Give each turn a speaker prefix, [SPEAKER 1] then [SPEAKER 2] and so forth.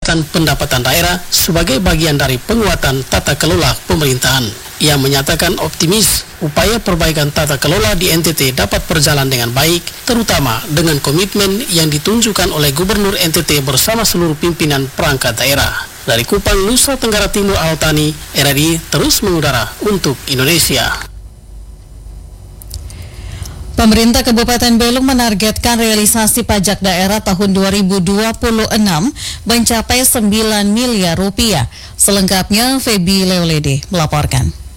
[SPEAKER 1] meningkatkan pendapatan daerah sebagai bagian dari penguatan tata kelola pemerintahan. Ia menyatakan optimis upaya perbaikan tata kelola di NTT dapat berjalan dengan baik, terutama dengan komitmen yang ditunjukkan oleh Gubernur NTT bersama seluruh pimpinan perangkat daerah. Dari Kupang, Nusa Tenggara Timur, Al-Tani, RRI terus mengudara untuk Indonesia.
[SPEAKER 2] Pemerintah Kabupaten Belum menargetkan realisasi pajak daerah tahun 2026 mencapai 9 miliar rupiah. Selengkapnya, Feby Leolede melaporkan.